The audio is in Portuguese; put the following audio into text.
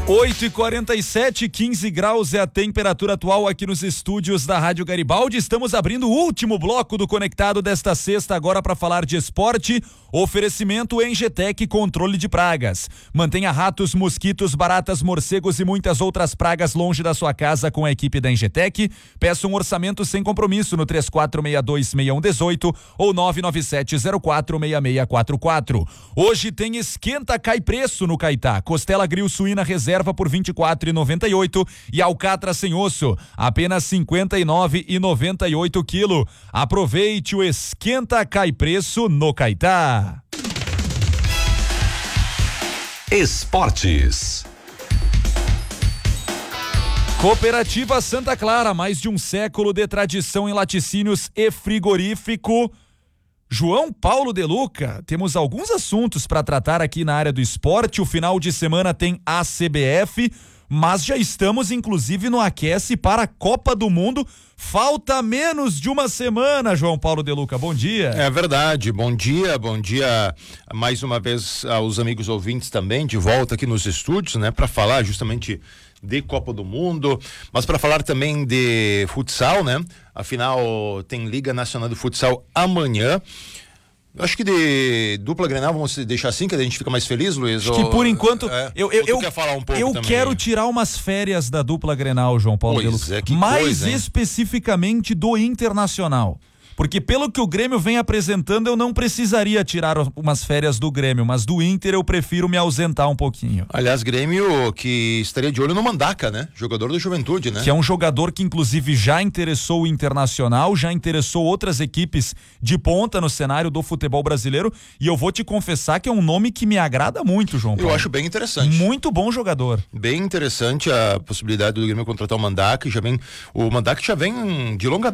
8h47, 15 graus é a temperatura atual aqui nos estúdios da Rádio Garibaldi. Estamos abrindo o último bloco do Conectado desta sexta, agora para falar de esporte. Oferecimento Engetec Controle de Pragas. Mantenha ratos, mosquitos, baratas, morcegos e muitas outras pragas longe da sua casa com a equipe da Engetec. Peça um orçamento sem compromisso no 3462-6118 ou 997046644. Hoje tem Esquenta Cai Preço no Caetá. Costela grill suína reserva por R$ 24,98 e alcatra sem osso, apenas R$ 59,98 quilo. Aproveite o Esquenta Cai Preço no Caetá. Esportes. Cooperativa Santa Clara, mais de um século de tradição em laticínios e frigorífico. João Paulo De Luca, temos alguns assuntos para tratar aqui na área do esporte. O final de semana tem a CBF, mas já estamos inclusive no aquece para a Copa do Mundo. Falta menos de uma semana, João Paulo De Luca, bom dia. É verdade, bom dia mais uma vez aos amigos ouvintes também, de volta aqui nos estúdios, né, para falar justamente de Copa do Mundo, mas para falar também de futsal, né? Afinal, tem Liga Nacional de Futsal amanhã. Acho que de dupla Grenal vamos deixar assim, que a gente fica mais feliz, Luiz. Acho que por enquanto eu quer falar um pouco eu também? Quero tirar umas férias da dupla Grenal, João Paulo De Luca. Mais especificamente do Internacional. Porque pelo que o Grêmio vem apresentando, eu não precisaria tirar umas férias do Grêmio, mas do Inter eu prefiro me ausentar um pouquinho. Aliás, Grêmio que estaria de olho no Mandaca, né? Jogador da Juventude, né? Que é um jogador que inclusive já interessou o Internacional, já interessou outras equipes de ponta no cenário do futebol brasileiro, e eu vou te confessar que é um nome que me agrada muito, João Paulo. Eu acho bem interessante. Muito bom jogador. Bem interessante a possibilidade do Grêmio contratar o Mandaca, o Mandaca já vem de longa